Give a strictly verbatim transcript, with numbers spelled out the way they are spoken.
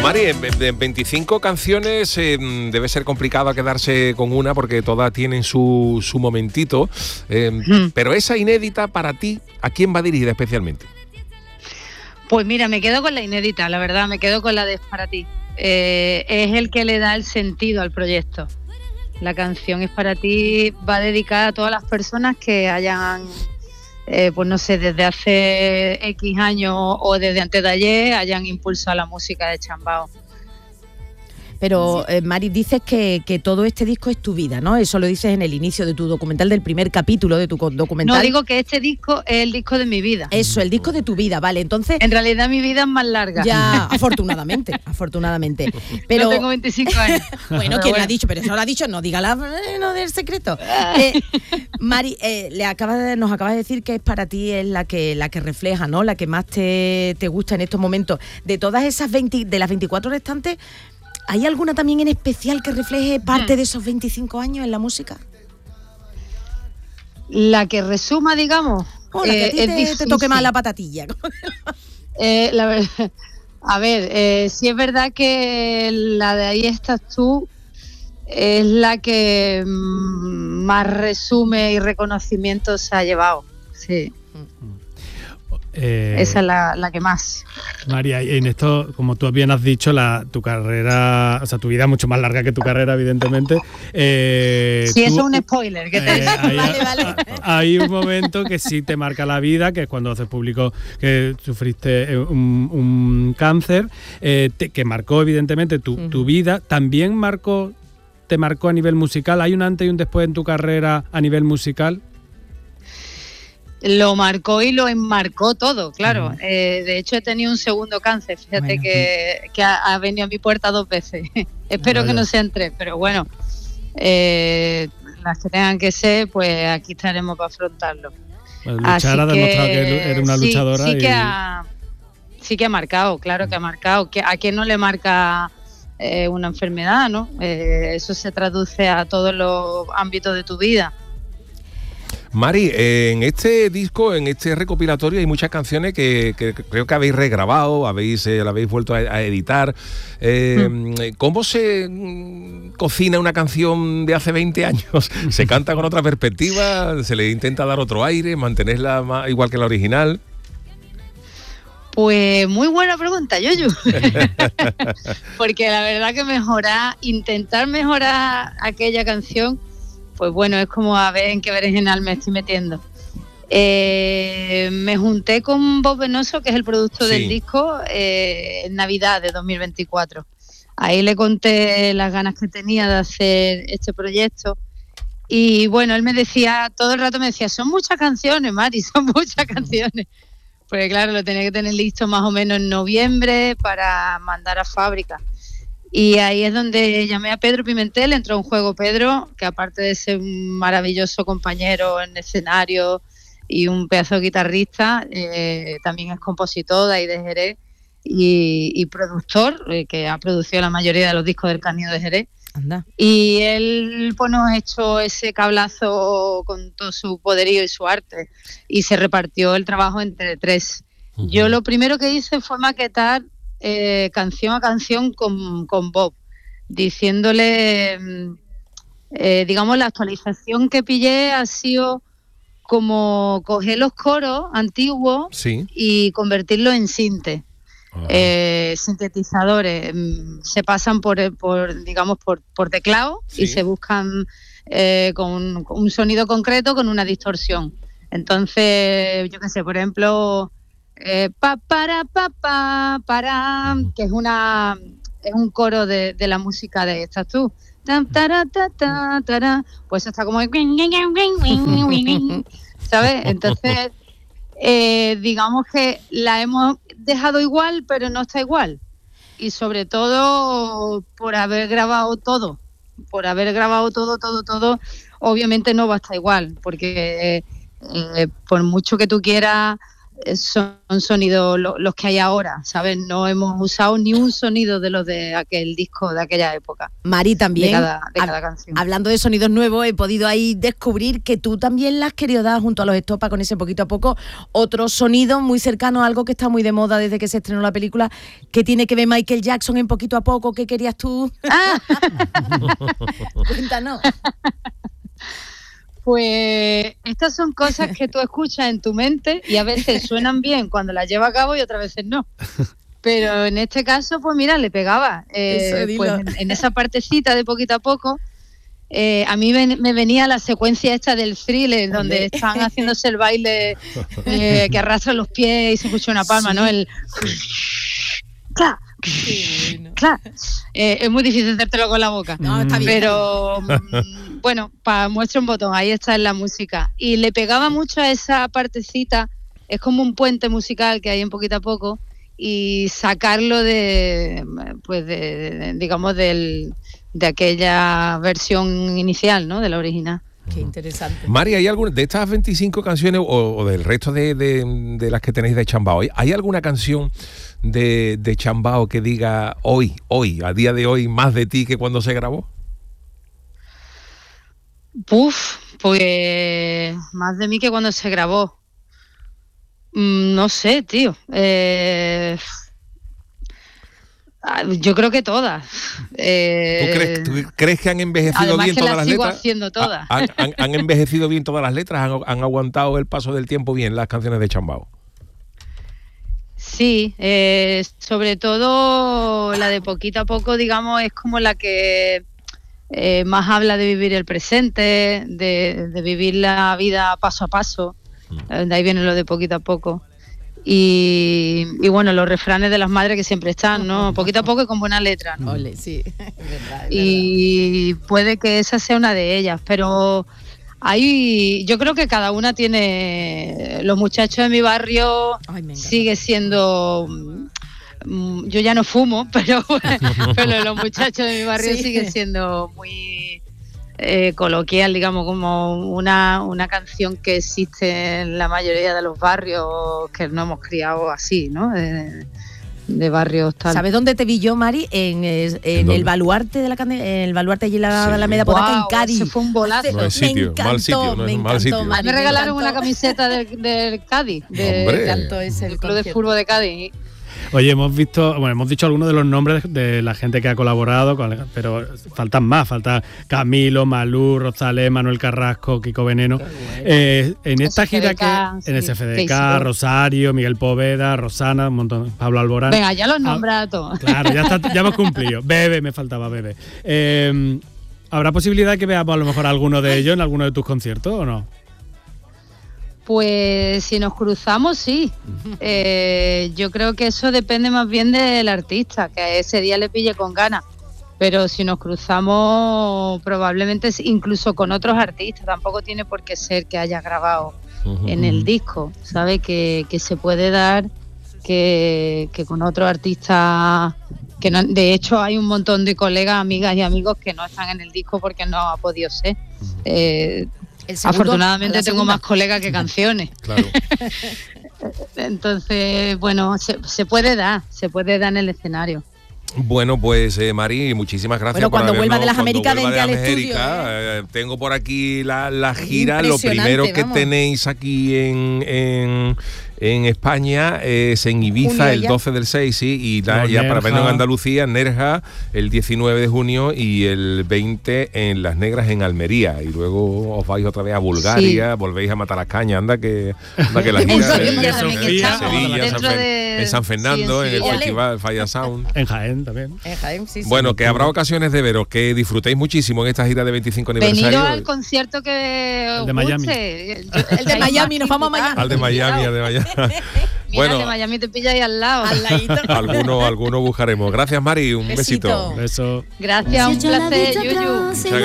Mari, de veinticinco canciones eh, debe ser complicado quedarse con una porque todas tienen su, su momentito, eh, mm. pero esa inédita para ti, ¿a quién va dirigida especialmente? Pues mira, me quedo con la inédita, la verdad, me quedo con la de Es para ti. Eh, es el que le da el sentido al proyecto. La canción Es para ti va dedicada a todas las personas que hayan, eh, pues no sé, desde hace X años o desde antes de ayer hayan impulsado la música de Chambao. Pero, eh, Mari, dices que, que todo este disco es tu vida, ¿no? Eso lo dices en el inicio de tu documental, del primer capítulo de tu documental. No, digo que este disco es el disco de mi vida. Eso, el disco de tu vida, vale. Entonces, en realidad mi vida es más larga. Ya, afortunadamente, afortunadamente. Pero no tengo veinticinco años. Bueno, ¿quién bueno. lo ha dicho? Pero eso lo ha dicho, no diga la, no del secreto. Eh, Mari, eh, le acaba de, nos acabas de decir que Es para ti es la que, la que refleja, ¿no? La que más te, te gusta en estos momentos. De todas esas veinte, de las veinticuatro restantes, ¿hay alguna también en especial que refleje parte de esos veinticinco años en la música? La que resuma, digamos. Oh, la que eh, a ti te, te toque más la patatilla. eh, la verdad, a ver, eh, sí es verdad que la de Ahí estás tú es la que más resume y reconocimiento se ha llevado. Sí. Eh, Esa es la, la que más. María, en esto, como tú bien has dicho, la, tu carrera, o sea, tu vida es mucho más larga que tu carrera, evidentemente. Eh, sí, tú, eso es un spoiler. Que te... eh, hay, vale, vale. Hay un momento que sí te marca la vida, que es cuando haces público que sufriste un, un cáncer, eh, te, que marcó evidentemente tu, uh-huh. tu vida. También marcó, te marcó a nivel musical. ¿Hay un antes y un después en tu carrera a nivel musical? Lo marcó y lo enmarcó todo, claro. Uh-huh. Eh, de hecho, he tenido un segundo cáncer, fíjate bueno. que, que ha, ha venido a mi puerta dos veces. Espero vale. que no sean tres, pero bueno, eh, las que tengan que ser, pues aquí estaremos para afrontarlo. Pues luchar ha demostrado que eres una sí, luchadora. Sí, y... que ha, sí que ha marcado, claro que ha marcado. Que ¿a quién no le marca eh, una enfermedad, no? Eh, eso se traduce a todos los ámbitos de tu vida. Mari, eh, en este disco, en este recopilatorio hay muchas canciones que, que creo que habéis regrabado, habéis, eh, la habéis vuelto a, a editar. Eh, mm. ¿Cómo se mm, cocina una canción de hace veinte años? ¿Se canta con otra perspectiva? ¿Se le intenta dar otro aire? ¿Mantenerla más, igual que la original? Pues muy buena pregunta, Yoyo. Porque la verdad que mejorar, intentar mejorar aquella canción, pues bueno, es como a ver en qué berenjenal me estoy metiendo. Eh, me junté con Bob Venoso, que es el productor sí. del disco, eh, en Navidad de dos mil veinticuatro. Ahí le conté las ganas que tenía de hacer este proyecto. Y bueno, él me decía, todo el rato me decía, son muchas canciones, Mari, son muchas canciones. Porque claro, lo tenía que tener listo más o menos en noviembre para mandar a fábrica. Y ahí es donde llamé a Pedro Pimentel, entró en juego Pedro, que aparte de ser un maravilloso compañero en escenario y un pedazo de guitarrista, eh, también es compositor de ahí de Jerez y, y productor, eh, que ha producido la mayoría de los discos del Canino de Jerez. Anda. Y él pues, nos echó ese cablazo con todo su poderío y su arte y se repartió el trabajo entre tres. Uh-huh. Yo lo primero que hice fue maquetar Eh, canción a canción con, con Bob, diciéndole, eh, digamos, la actualización que pillé ha sido como coger los coros antiguos sí. y convertirlos en sinte, uh-huh. eh, sintetizadores, se pasan por, por digamos, por, por teclado sí. y se buscan eh, con, con un sonido concreto con una distorsión. Entonces, yo qué sé, por ejemplo... Eh, pa para pa pa para que es una es un coro de, de la música de Estás tú, pues está como ¿sabes? Entonces eh, digamos que la hemos dejado igual pero no está igual y sobre todo por haber grabado todo por haber grabado todo todo todo obviamente no va a estar igual porque eh, por mucho que tú quieras son sonidos lo, los que hay ahora, ¿sabes? No hemos usado ni un sonido de los de aquel disco de aquella época. Mari, también, de cada, de cada canción. Hablando de sonidos nuevos, he podido ahí descubrir que tú también le has querido dar junto a los Estopa con ese poquito a poco otro sonido muy cercano a algo que está muy de moda desde que se estrenó la película, que tiene que ver Michael Jackson en Poquito a Poco. ¿Qué querías tú? Ah. Cuéntanos. Pues estas son cosas que tú escuchas en tu mente y a veces suenan bien cuando las llevas a cabo y otras veces no. Pero en este caso, pues mira, le pegaba. Eh, pues en, en esa partecita de Poquito a Poco, eh, a mí me, me venía la secuencia esta del Thriller, donde Olé. Están haciéndose el baile eh, que arrastra los pies y se escucha una palma, sí. ¿no? El... ¡Claro! Bueno. Claro, eh, es muy difícil hacértelo con la boca. No, está bien. Pero bueno, para muestra un botón, ahí está en la música. Y le pegaba mucho a esa partecita, es como un puente musical que hay en Poquito a Poco, y sacarlo de, pues de, de digamos, del, de aquella versión inicial, ¿no? De la original. Qué interesante. Mari, ¿hay alguna de estas veinticinco canciones o, o del resto de, de, de las que tenéis de Chambao, ¿hay alguna canción de, de Chambao que diga hoy, hoy, a día de hoy, más de ti que cuando se grabó? Puf, pues más de mí que cuando se grabó. Mm, no sé, tío. Eh... Yo creo que todas. Eh, ¿Tú, crees, ¿Tú crees que han envejecido bien que todas las las sigo letras? Haciendo todas. ¿Han, han, han envejecido bien todas las letras? ¿Han, ¿Han aguantado el paso del tiempo bien las canciones de Chambao? Sí, eh, sobre todo la de Poquito a Poco, digamos, es como la que eh, más habla de vivir el presente, de, de vivir la vida paso a paso. Mm. De ahí viene lo de Poquito a Poco. Y, y bueno, los refranes de las madres que siempre están, ¿no? Poquito a poco y con buena letra, ¿no? Ole, sí, es verdad, es y verdad. Puede que esa sea una de ellas, pero hay, yo creo que cada una tiene. Los muchachos de mi barrio Ay, sigue siendo. Yo ya no fumo, pero, pero los muchachos de mi barrio sí. Sigue siendo muy eh, coloquial, digamos, como una, una canción que existe en la mayoría de los barrios que no hemos criado así, ¿no? De, de barrios tal. ¿Sabes dónde te vi yo, Mari? En, en, ¿En el baluarte de la en el baluarte allí en la, sí. la Media Podaca, wow, en Cádiz. Eso fue un bolazo. No es sitio, me encantó, mal sitio, no es me mal sitio. Mari, me regalaron me una camiseta del, del Cádiz, de, ese del Club de Fútbol de Cádiz. Oye, hemos visto, bueno, hemos dicho algunos de los nombres de la gente que ha colaborado, con, pero faltan más, falta Camilo, Malú, Rosalén, Manuel Carrasco, Kiko Veneno. Bueno. Eh, en esta S F D K, gira que, en S F D K, Rosario, Miguel Poveda, Rosana, un montón, Pablo Alborán. Venga, ya los nombra a todos. Claro, ya, está, ya hemos cumplido. Bebe, me faltaba Bebe. Eh, ¿Habrá posibilidad de que veamos a lo mejor a alguno de ellos en alguno de tus conciertos o no? Pues si nos cruzamos, sí. Eh, yo creo que eso depende más bien del artista, que ese día le pille con ganas. Pero si nos cruzamos, probablemente incluso con otros artistas. Tampoco tiene por qué ser que haya grabado uh-huh. en el disco, ¿sabe? Que, que se puede dar que, que con otro artista... que no, de hecho hay un montón de colegas, amigas y amigos que no están en el disco porque no ha podido ser. Eh, Segundo, afortunadamente tengo más colegas que canciones. Claro. Entonces, bueno, se, se puede dar, se puede dar en el escenario. Bueno, pues eh, Mari, muchísimas gracias. Bueno, cuando por vuelva de las cuando Américas, vente al América, estudio. ¿eh? Eh, tengo por aquí la, la gira. Lo primero que vamos. tenéis aquí en, en, en España es en Ibiza el doce del seis, sí, y la, ya para vernos en Andalucía, Nerja, el diecinueve de junio y el veinte en Las Negras en Almería. Y luego os vais otra vez a Bulgaria, sí. volvéis a matar las cañas, anda que, anda que la gira en Sevilla, en Sevilla, Sevilla San, de... en San Fernando, sí, en, en el festival Falla Sound. En Jaén también. En Jaén, sí, sí. Bueno, que habrá ocasiones de veros, que disfrutéis muchísimo en esta gira de veinticinco aniversario. Venido al concierto que el de Miami. Guste. El de Miami, nos vamos a Miami. Al de Miami, al de Miami. Mira, bueno, el de Miami te pilla ahí al lado. Al ladito. Algunos alguno buscaremos. Gracias, Mari, un besito. besito. Beso. Gracias, un placer, Yuyu. Muchas gracias.